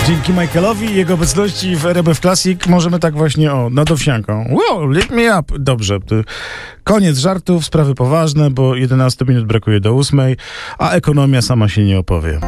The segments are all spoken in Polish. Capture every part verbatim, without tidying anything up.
Dzięki Michaelowi i jego obecności w R M F Classic możemy tak właśnie, o, nad owsianką. Wow, lift me up. Dobrze, koniec żartów, sprawy poważne, bo jedenaście minut brakuje do ósmej, a ekonomia sama się nie opowie.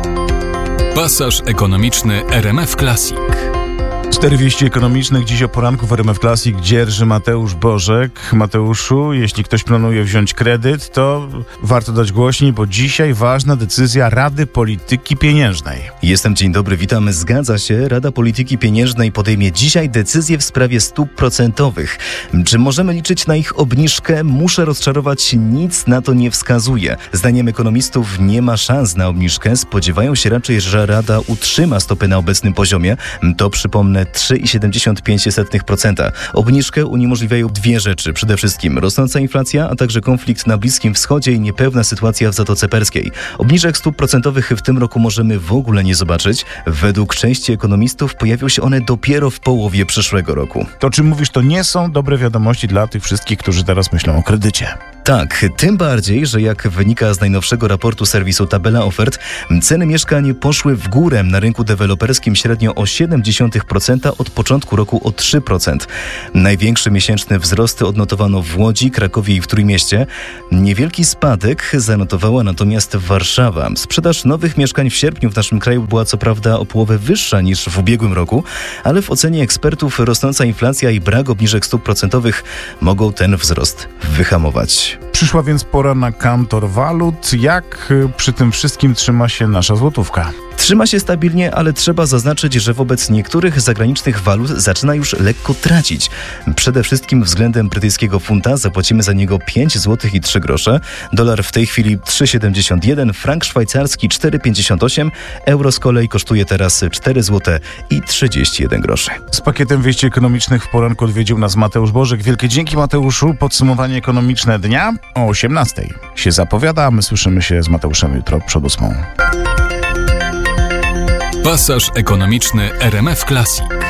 Pasaż ekonomiczny R M F Classic. Cztery wieści ekonomicznych dziś o poranku w R M F Classic dzierży Mateusz Bożek. Mateuszu, jeśli ktoś planuje wziąć kredyt, to warto dać głośniej, bo dzisiaj ważna decyzja Rady Polityki Pieniężnej. Jestem, dzień dobry, witam. Zgadza się, Rada Polityki Pieniężnej podejmie dzisiaj decyzję w sprawie stóp procentowych. Czy możemy liczyć na ich obniżkę? Muszę rozczarować, nic na to nie wskazuje. Zdaniem ekonomistów nie ma szans na obniżkę. Spodziewają się raczej, że Rada utrzyma stopy na obecnym poziomie. To, przypomnę, trzy przecinek siedemdziesiąt pięć procent. Obniżkę uniemożliwiają dwie rzeczy. Przede wszystkim rosnąca inflacja, a także konflikt na Bliskim Wschodzie i niepewna sytuacja w Zatoce Perskiej. Obniżek stóp procentowych w tym roku możemy w ogóle nie zobaczyć. Według części ekonomistów pojawią się one dopiero w połowie przyszłego roku. To, czym mówisz, to nie są dobre wiadomości dla tych wszystkich, którzy teraz myślą o kredycie. Tak, tym bardziej, że jak wynika z najnowszego raportu serwisu Tabela Ofert, ceny mieszkań poszły w górę na rynku deweloperskim średnio o siedem przecinek siedem procent, od początku roku o trzy procent. Największy miesięczny wzrost odnotowano w Łodzi, Krakowie i w Trójmieście. Niewielki spadek zanotowała natomiast Warszawa. Sprzedaż nowych mieszkań w sierpniu w naszym kraju była co prawda o połowę wyższa niż w ubiegłym roku, ale w ocenie ekspertów rosnąca inflacja i brak obniżek stóp procentowych mogą ten wzrost wyhamować. Przyszła więc pora na kantor walut. Jak przy tym wszystkim trzyma się nasza złotówka? Trzyma się stabilnie, ale trzeba zaznaczyć, że wobec niektórych zagranicznych walut zaczyna już lekko tracić. Przede wszystkim względem brytyjskiego funta zapłacimy za niego pięć złotych i trzy grosze, dolar w tej chwili trzy przecinek siedemdziesiąt jeden, frank szwajcarski cztery przecinek pięćdziesiąt osiem, euro z kolei kosztuje teraz cztery złote i trzydzieści jeden groszy. Z pakietem wieści ekonomicznych w poranku odwiedził nas Mateusz Bożek. Wielkie dzięki, Mateuszu. Podsumowanie ekonomiczne dnia o osiemnastej się zapowiada, a my słyszymy się z Mateuszem jutro przed ósmą. Pasaż ekonomiczny R M F Classic.